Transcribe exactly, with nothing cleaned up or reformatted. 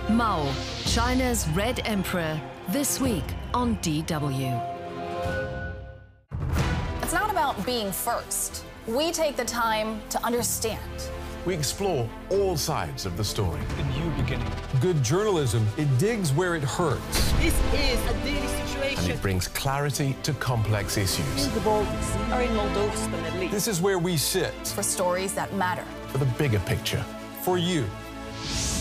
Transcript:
Mao, China's Red Emperor, this week on D W. It's not about being first. We take the time to understand. We explore all sides of the story. A new beginning. Good journalism, it digs where it hurts. This is a daily situation. And it brings clarity to complex issues. The Baltics are in Moldova, the Middle East. This is where we sit. For stories that matter. For the bigger picture. For you.